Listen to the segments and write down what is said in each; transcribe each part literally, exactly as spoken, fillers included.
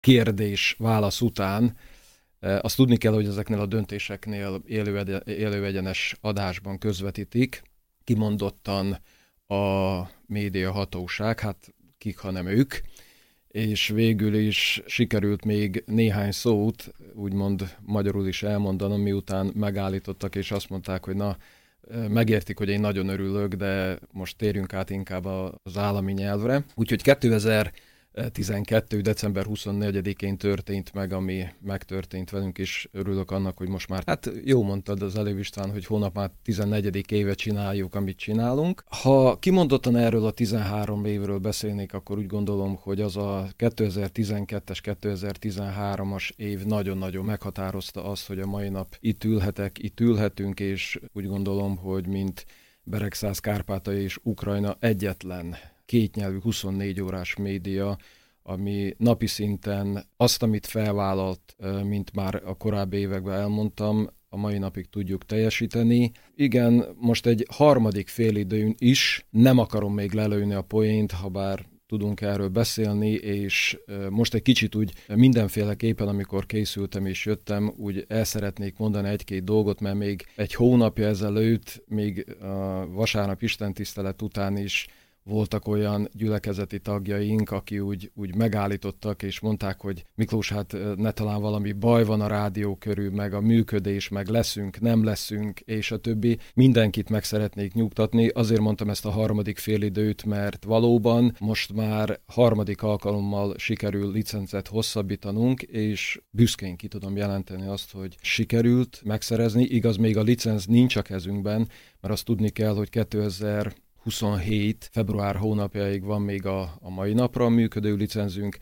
kérdés-válasz után azt tudni kell, hogy ezeknél a döntéseknél élő, élő egyenes adásban közvetítik, kimondottan a média hatóság, hát kik, hanem ők, és végül is sikerült még néhány szót, úgymond magyarul is elmondanom, miután megállítottak, és azt mondták, hogy na, megértik, hogy én nagyon örülök, de most térjünk át inkább az állami nyelvre. Úgyhogy kétezer-tizenkettő. december huszonnegyedikén történt meg, ami megtörtént velünk, és örülök annak, hogy most már, hát jó mondtad az előbb István, hogy hónap már tizennegyedik éve csináljuk, amit csinálunk. Ha kimondottan erről a tizenhárom évről beszélnék, akkor úgy gondolom, hogy az a kétezer-tizenkettes, kétezer-tizenhármas év nagyon-nagyon meghatározta azt, hogy a mai nap itt ülhetek, itt ülhetünk, és úgy gondolom, hogy mint Beregszász, Kárpátalja és Ukrajna egyetlen kétnyelvű huszonnégy órás média, ami napi szinten azt, amit felvállalt, mint már a korábbi években elmondtam, a mai napig tudjuk teljesíteni. Igen, most egy harmadik félidőn is nem akarom még lelőni a poént, ha bár tudunk erről beszélni, és most egy kicsit úgy mindenféleképpen, amikor készültem és jöttem, úgy el szeretnék mondani egy-két dolgot, mert még egy hónapja ezelőtt, még a vasárnap istentisztelet után is voltak olyan gyülekezeti tagjaink, aki úgy, úgy megállítottak, és mondták, hogy Miklós, hát ne talán valami baj van a rádió körül, meg a működés, meg leszünk, nem leszünk, és a többi. Mindenkit meg szeretnék nyugtatni. Azért mondtam ezt a harmadik félidőt, mert valóban most már harmadik alkalommal sikerül licencet hosszabbítanunk, és büszkén ki tudom jelenteni azt, hogy sikerült megszerezni. Igaz, még a licenc nincs a kezünkben, mert azt tudni kell, hogy kétezer-huszonhét február hónapjáig van még a, a mai napra a működő licenzünk,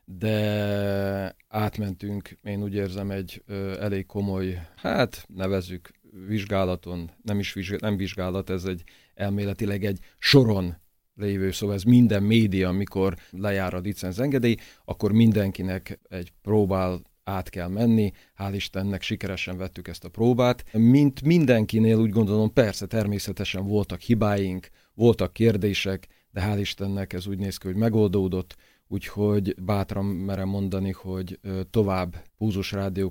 de átmentünk, én úgy érzem, egy ö, elég komoly, hát nevezzük vizsgálaton, nem is vizsgálat, nem vizsgálat, ez egy elméletileg egy soron lévő, szóval ez minden média, amikor lejár a licenzengedély, akkor mindenkinek egy próbál át kell menni, hál' Istennek sikeresen vettük ezt a próbát. Mint mindenkinél úgy gondolom, persze természetesen voltak hibáink, voltak kérdések, de hál' Istennek ez úgy néz ki, hogy megoldódott, úgyhogy bátran merem mondani, hogy tovább Pulzus Rádió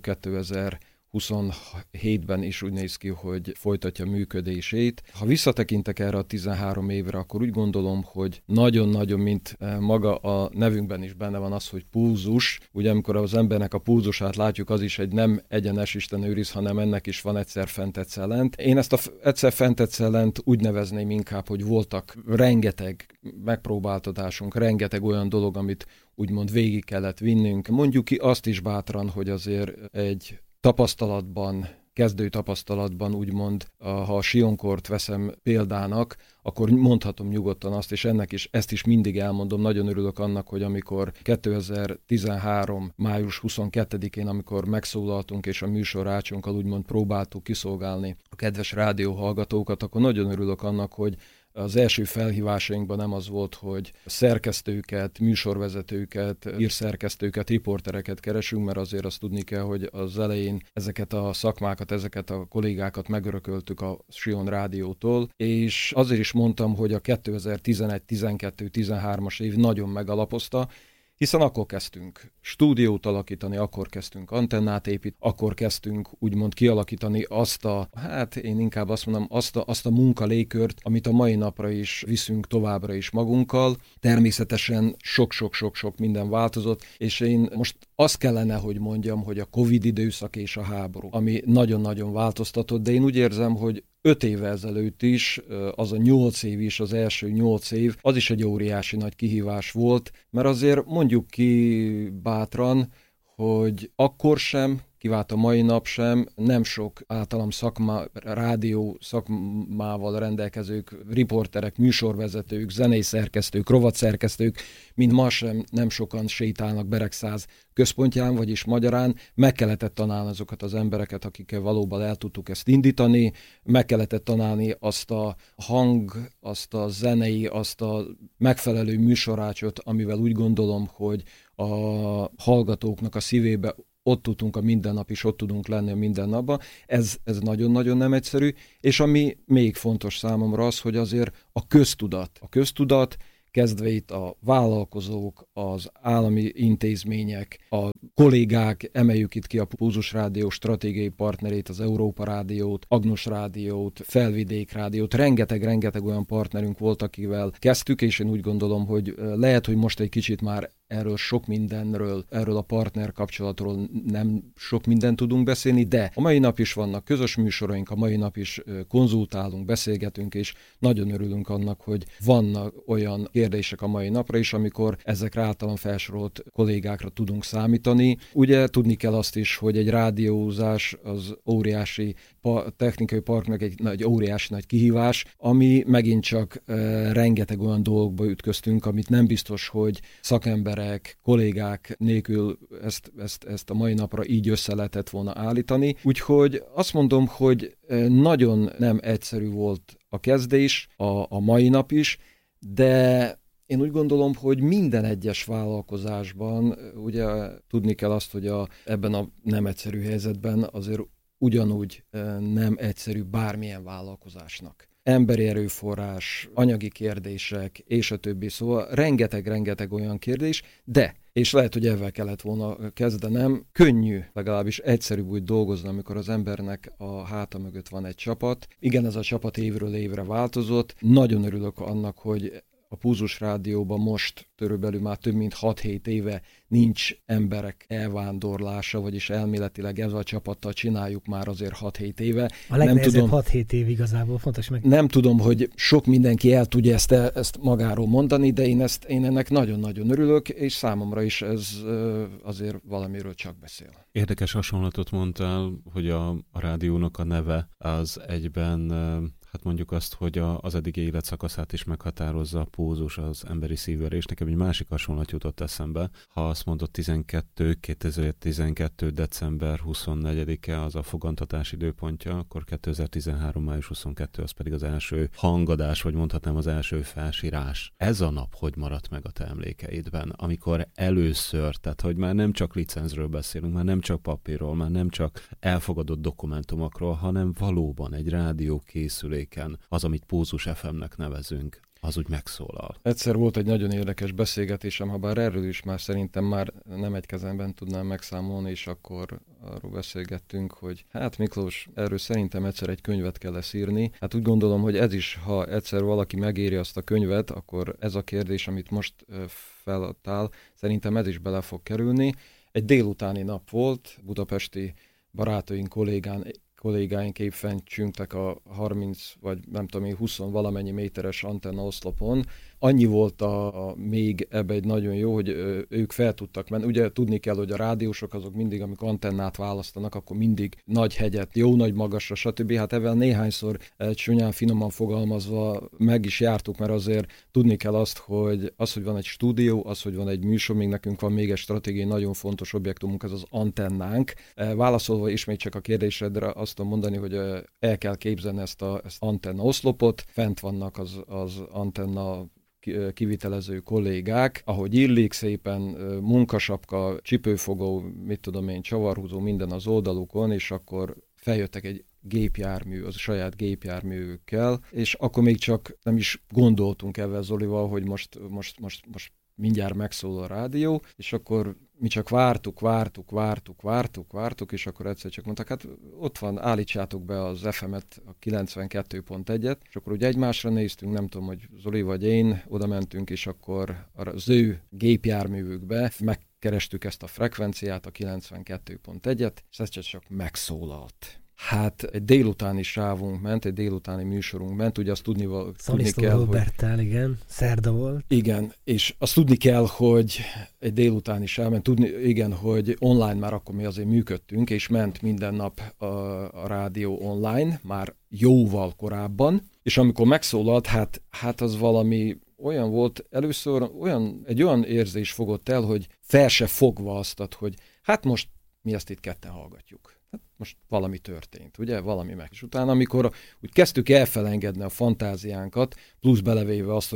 kétezer-huszonhétben is úgy néz ki, hogy folytatja működését. Ha visszatekintek erre a tizenhárom évre, akkor úgy gondolom, hogy nagyon-nagyon, mint maga a nevünkben is benne van az, hogy pulzus. Ugye amikor az embernek a pulzusát látjuk, az is egy nem egyenes, Isten őriz, hanem ennek is van egyszer fent, egyszer lent. Én ezt a egyszer fent, egyszer lent úgy nevezném inkább, hogy voltak rengeteg megpróbáltatásunk, rengeteg olyan dolog, amit úgymond végig kellett vinnünk. Mondjuk ki azt is bátran, hogy azért egy tapasztalatban, kezdő tapasztalatban úgymond, ha a Sionkort veszem példának, akkor mondhatom nyugodtan azt, és ennek is, ezt is mindig elmondom, nagyon örülök annak, hogy amikor kétezer-tizenhárom. május huszonkettedikén, amikor megszólaltunk, és a műsor ácsunkkal úgymond próbáltuk kiszolgálni a kedves rádióhallgatókat, akkor nagyon örülök annak, hogy az első felhívásainkban nem az volt, hogy szerkesztőket, műsorvezetőket, írszerkesztőket, riportereket keresünk, mert azért azt tudni kell, hogy az elején ezeket a szakmákat, ezeket a kollégákat megörököltük a Sion Rádiótól, és azért is mondtam, hogy a kétezer-tizenegy, tizenkettő, tizenhármas év nagyon megalapozta, hiszen akkor kezdtünk stúdiót alakítani, akkor kezdtünk antennát építeni, akkor kezdtünk úgymond kialakítani azt a, hát én inkább azt mondom, azt a, azt a munkalégkört, amit a mai napra is viszünk továbbra is magunkkal. Természetesen sok-sok-sok-sok minden változott, és én most azt kellene, hogy mondjam, hogy a Covid időszak és a háború, ami nagyon-nagyon változtatott, de én úgy érzem, hogy öt évvel ezelőtt is, az a nyolc év is, az első nyolc év, az is egy óriási nagy kihívás volt, mert azért mondjuk ki bátran, hogy akkor sem, kivált a mai nap sem, nem sok általam szakma, rádió szakmával rendelkezők, riporterek, műsorvezetők, zenészerkesztők, rovatszerkesztők, mint ma sem nem sokan sétálnak Beregszász központján, vagyis magyarán. Meg kellett találni azokat az embereket, akikkel valóban el tudtuk ezt indítani, meg kellett találni azt a hang, azt a zenei, azt a megfelelő műsorácsot, amivel úgy gondolom, hogy a hallgatóknak a szívébe ott tudunk a mindennap is, ott tudunk lenni a mindennapban. Ez, ez nagyon-nagyon nem egyszerű, és ami még fontos számomra az, hogy azért a köztudat. A köztudat kezdve itt a vállalkozók, az állami intézmények, a kollégák, emeljük itt ki a Pulzus Rádió stratégiai partnerét, az Európa Rádiót, Agnus Rádiót, Felvidék Rádiót, rengeteg-rengeteg olyan partnerünk volt, akivel kezdtük, és én úgy gondolom, hogy lehet, hogy most egy kicsit már erről sok mindenről, erről a partner kapcsolatról nem sok mindent tudunk beszélni, de a mai nap is vannak közös műsoraink, a mai nap is konzultálunk, beszélgetünk, és nagyon örülünk annak, hogy vannak olyan kérdések a mai napra is, amikor ezekre általán felsorolt kollégákra tudunk számítani. Ugye tudni kell azt is, hogy egy rádiózás az óriási pa- technikai parknak egy nagy, óriási nagy kihívás, ami megint csak e, rengeteg olyan dolgokba ütköztünk, amit nem biztos, hogy szakemberek, kollégák nélkül ezt, ezt, ezt a mai napra így össze lehetett volna állítani. Úgyhogy azt mondom, hogy nagyon nem egyszerű volt a kezdés, a, a mai nap is, de én úgy gondolom, hogy minden egyes vállalkozásban, ugye tudni kell azt, hogy a, ebben a nem egyszerű helyzetben azért ugyanúgy nem egyszerű bármilyen vállalkozásnak. Emberi erőforrás, anyagi kérdések, és a többi, szóval rengeteg-rengeteg olyan kérdés, de, és lehet, hogy ezzel kellett volna kezdenem, könnyű, legalábbis egyszerűbb úgy dolgozni, amikor az embernek a háta mögött van egy csapat. Igen, ez a csapat évről évre változott, nagyon örülök annak, hogy a Pulzus Rádióban most körülbelül már több mint hat-hét éve nincs emberek elvándorlása, vagyis elméletileg ezzel a csapattal csináljuk már azért hat-hét éve. A legnehezebb hat-hét év igazából, fontos meg. Nem tudom, hogy sok mindenki el tudja ezt, ezt magáról mondani, de én, ezt, én ennek nagyon-nagyon örülök, és számomra is ez azért valamiről csak beszél. Érdekes hasonlatot mondtál, hogy a, a rádiónak a neve az egyben... Hát mondjuk azt, hogy a, az eddigi életszakaszát is meghatározza a Pulzus, az emberi szívverés. Nekem egy másik hasonlat jutott eszembe. Ha azt mondod tizenkettő, kétezer-tizenkettő. december huszonnegyedike az a fogantatás időpontja, akkor kétezer-tizenhárom. május huszonkettő az pedig az első hangadás, vagy mondhatnám az első felsírás. Ez a nap hogy maradt meg a te emlékeidben, amikor először, tehát hogy már nem csak licenzről beszélünk, már nem csak papírról, már nem csak elfogadott dokumentumokról, hanem valóban egy rádió készülék, az, amit Pulzus ef em-nek nevezünk, az úgy megszólal. Egyszer volt egy nagyon érdekes beszélgetésem, ha bár erről is már szerintem már nem egy kezemben tudnám megszámolni, és akkor arról beszélgettünk, hogy hát Miklós, erről szerintem egyszer egy könyvet kell lesz írni. Hát úgy gondolom, hogy ez is, ha egyszer valaki megéri azt a könyvet, akkor ez a kérdés, amit most feladtál, szerintem ez is bele fog kerülni. Egy délutáni nap volt, budapesti barátaink, kollégán, kollégáink épp fent csüngtek a harminc vagy nem tudom én húsz valamennyi méteres antenna oszlopon. Annyi volt a, a még ebbe egy nagyon jó, hogy ö, ők fel tudtak menni. Ugye tudni kell, hogy a rádiósok azok mindig, amikor antennát választanak, akkor mindig nagy hegyet, jó nagy magasra, stb. Hát ebben néhányszor csúnyán finoman fogalmazva meg is jártuk, mert azért tudni kell azt, hogy az, hogy van egy stúdió, az, hogy van egy műsor, még nekünk van még egy stratégiai nagyon fontos objektumunk, ez az antennánk. Válaszolva ismét csak a kérdésedre, azt tudom mondani, hogy el kell képzelni ezt az ezt antenna oszlopot, fent vannak az, az antenna kivitelező kollégák, ahogy illik, szépen munkasapka, csipőfogó, mit tudom én, csavarhúzó, minden az oldalukon, és akkor feljöttek egy gépjármű, az a saját gépjárműkkel, és akkor még csak nem is gondoltunk ebben Zolival, hogy most, most, most, most mindjárt megszól a rádió, és akkor mi csak vártuk, vártuk, vártuk, vártuk, vártuk, és akkor egyszer csak mondtak, hát ott van, állítsátok be az ef em-et, a kilencvenkettő pont egyet, és akkor ugye egymásra néztünk, nem tudom, hogy Zoli vagy én, oda mentünk, és akkor az ő gépjárművükbe megkerestük ezt a frekvenciát, a kilencvenkettő pont egyet, és ez csak megszólalt. Hát egy délutáni sávunk ment, egy délutáni műsorunk ment, ugye azt tudni, tudni kell, Roberttel, hogy... igen, szerda volt. Igen, és azt tudni kell, hogy egy délutáni sáv ment, tudni, igen, hogy online már akkor mi azért működtünk, és ment minden nap a, a rádió online, már jóval korábban, és amikor megszólalt, hát, hát az valami olyan volt, először olyan, egy olyan érzés fogott el, hogy fel se fogva azt, hogy hát most mi ezt itt ketten hallgatjuk. Hát most valami történt, ugye? Valami meg. És utána, amikor úgy kezdtük elfelengedni a fantáziánkat, plusz belevéve azt, hogy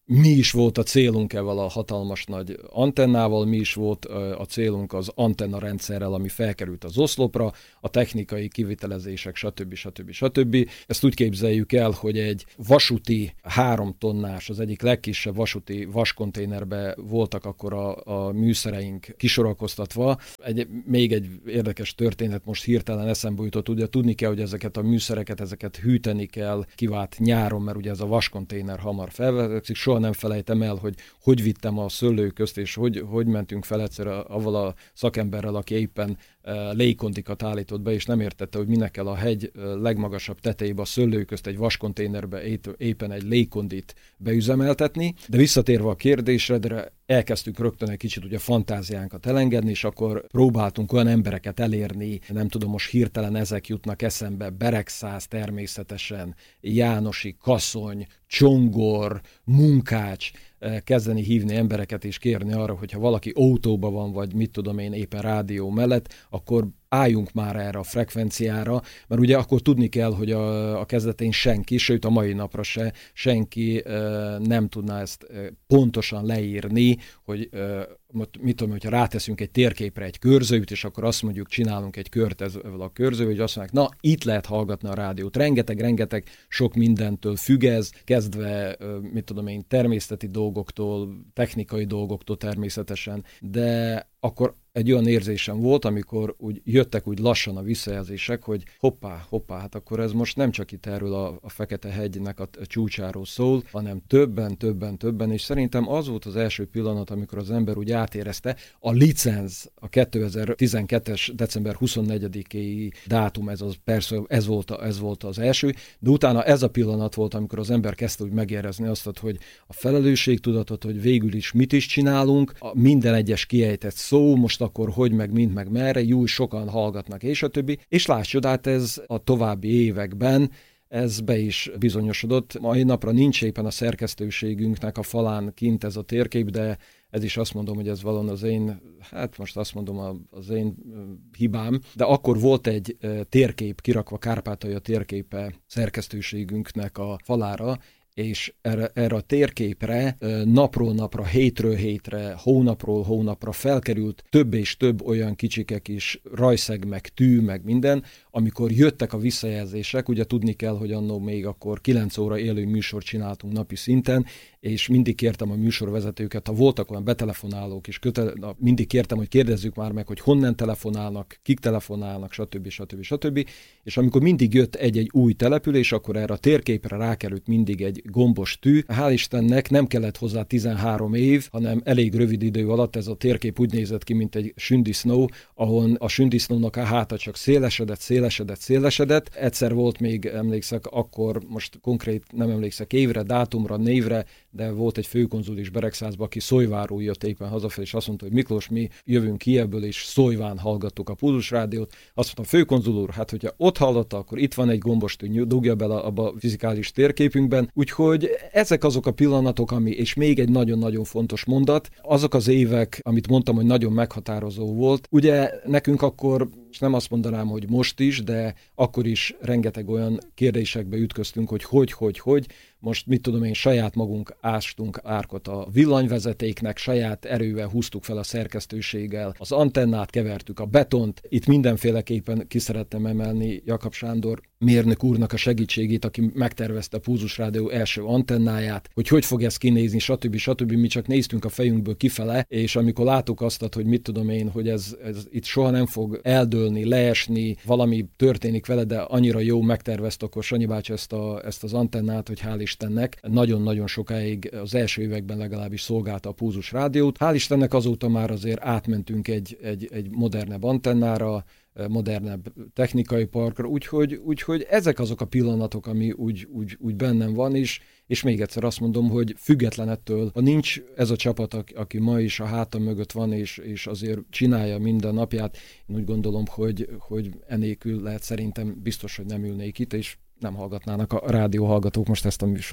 mi is volt a célunk ezzel a hatalmas nagy antennával, mi is volt a célunk az antenna rendszerrel, ami felkerült az oszlopra, a technikai kivitelezések, stb. stb. stb. Ezt úgy képzeljük el, hogy egy vasúti három tonnás, az egyik legkisebb vasúti vaskonténerbe voltak akkor a, a műszereink kisorakoztatva. Egy, még egy érdekes történet most hirtelen eszembe jutott, ugye tudni kell, hogy ezeket a műszereket, ezeket hűteni kell kivált nyáron, mert ugye ez a vaskonténer hamar felvezekszik. Soha nem felejtem el, hogy hogy vittem a szőlő közt, és hogy, hogy mentünk fel egyszer avval a szakemberrel, aki éppen uh, légkondikat állított be, és nem értette, hogy minek kell a hegy uh, legmagasabb tetejébe a szőlő közt egy vaskonténerbe éppen egy légkondit beüzemeltetni. De visszatérve a kérdésre, de elkezdtük rögtön egy kicsit ugye fantáziánkat elengedni, és akkor próbáltunk olyan embereket elérni, nem tudom, most hirtelen ezek jutnak eszembe, Beregszász természetesen, Jánosi, Kaszony, Csongor, Munkács, kezdeni hívni embereket és kérni arra, hogyha valaki autóban van, vagy mit tudom én éppen rádió mellett, akkor álljunk már erre a frekvenciára, mert ugye akkor tudni kell, hogy a, a kezdetén senki, sőt a mai napra se, senki e, nem tudná ezt e, pontosan leírni, hogy e, mit tudom, hogyha ráteszünk egy térképre egy körzőt, és akkor azt mondjuk, csinálunk egy kört ezzel a körzővel, hogy azt mondják, na, itt lehet hallgatni a rádiót. Rengeteg, rengeteg sok mindentől függ ez, kezdve, mit tudom én, természeti dolgoktól, technikai dolgoktól természetesen, de akkor egy olyan érzésem volt, amikor úgy jöttek úgy lassan a visszajelzések, hogy hoppá, hoppá, hát akkor ez most nem csak itt erről a, a Fekete-hegynek a csúcsáról szól, hanem többen, többen, többen, és szerintem az volt az első pillanat, amikor az ember úgy átérezte, a licenc, a kétezer-tizenkettes. december huszonnegyedikéi dátum, ez az, persze ez volt, a, ez volt az első, de utána ez a pillanat volt, amikor az ember kezdte úgy megérezni azt, hogy a felelősségtudatot, hogy végül is mit is csinálunk, a minden egyes kiejtett szó, most akkor hogy, meg mint, meg merre, jó, sokan hallgatnak, és a többi. És láss csodát, ez a további években ez be is bizonyosodott. Mai napra nincs éppen a szerkesztőségünknek a falán kint ez a térkép, de ez is azt mondom, hogy ez valóban az én, hát most azt mondom az én hibám, de akkor volt egy térkép kirakva, Kárpátalja térképe szerkesztőségünknek a falára, és erre, erre a térképre napról napra, hétről hétre, hónapról hónapra felkerült több és több olyan kicsike kis rajszeg, meg tű, meg minden, amikor jöttek a visszajelzések, ugye tudni kell, hogy annó még akkor kilenc óra élő műsort csináltunk napi szinten, és mindig kértem a műsorvezetőket, ha voltak olyan betelefonálók is, köte, mindig kértem, hogy kérdezzük már meg, hogy honnan telefonálnak, kik telefonálnak, stb. stb. stb. És amikor mindig jött egy-egy új település, akkor erre a térképre rákerült mindig egy gombos tű. Hál' Istennek nem kellett hozzá tizenhárom év, hanem elég rövid idő alatt ez a térkép úgy nézett ki, mint egy sündisznó, ahol a sündisznónak a háta csak szélesedett, szélesedett, szélesedett. Egyszer volt még, emlékszek, akkor most konkrét nem emlékszek évre, dátumra, névre, de volt egy főkonzul is Beregszászban, aki Szolyváról jött éppen hazafelé, és azt mondta, hogy Miklós, mi jövünk Kijevből, és Szolyván hallgattuk a Pulzus Rádiót. Azt mondtam, főkonzul úr, hát hogyha ott hallotta, akkor itt van egy gombostű, dugja bele abba a fizikális térképünkben. Úgyhogy ezek azok a pillanatok, ami, és még egy nagyon-nagyon fontos mondat, azok az évek, amit mondtam, hogy nagyon meghatározó volt. Ugye nekünk akkor, és nem azt mondanám, hogy most is, de akkor is rengeteg olyan kérdésekbe ütköztünk, hogy hogy, hogy, hogy. Most mit tudom én, saját magunk ástunk árkot a villanyvezetéknek, saját erővel húztuk fel a szerkesztőséggel, az antennát kevertük, a betont. Itt mindenféleképpen ki szerettem emelni Jakab Sándor mérnök úrnak a segítségét, aki megtervezte a Pulzus Rádió első antennáját, hogy hogy fog ez kinézni, stb. stb. Mi csak néztünk a fejünkből kifele, és amikor láttuk azt, hogy mit tudom én, hogy ez, ez itt soha nem fog eldőlni, leesni, valami történik vele, de annyira jó megtervezte akkor Sanyi bácsi ezt, a, ezt az antennát, hogy hál' Istennek nagyon-nagyon sokáig az első években legalábbis szolgálta a Pulzus Rádiót. Hál' Istennek azóta már azért átmentünk egy, egy, egy modernebb antennára, modernebb technikai parkra, úgyhogy, úgyhogy ezek azok a pillanatok, ami úgy, úgy, úgy bennem van is, és még egyszer azt mondom, hogy független ettől, ha nincs ez a csapat, aki ma is a hátam mögött van, és, és azért csinálja minden napját, én úgy gondolom, hogy, hogy enélkül lehet szerintem biztos, hogy nem ülnék itt, és nem hallgatnának a rádióhallgatók most ezt a műsort.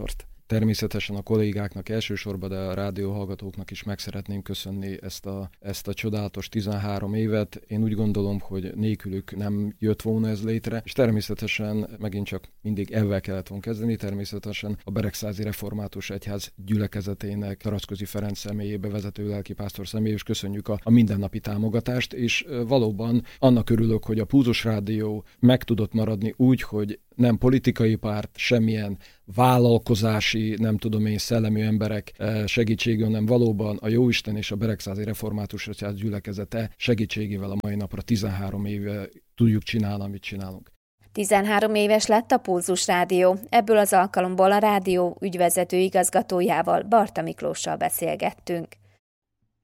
természetesen a kollégáknak elsősorban, de a rádió hallgatóknak is meg szeretném köszönni ezt a, ezt a csodálatos tizenhárom évet. Én úgy gondolom, hogy nélkülük nem jött volna ez létre, és természetesen megint csak mindig ebben kellett volna kezdeni, természetesen a Beregszázi Református Egyház gyülekezetének, Taracközi Ferenc személyébe vezető lelkipásztor személyébe, és köszönjük a, a mindennapi támogatást, és valóban annak örülök, hogy a Pulzus Rádió meg tudott maradni úgy, hogy nem politikai párt, semmilyen vállalkozási, nem tudom én, szellemű emberek segítségével, hanem valóban a Jóisten és a Beregszázi Református Egyház gyülekezete segítségével a mai napra tizenhárom éve tudjuk csinálni, amit csinálunk. tizenhárom éves lett a Pulzus Rádió. Ebből az alkalomból a rádió ügyvezető igazgatójával, Barta Miklóssal beszélgettünk.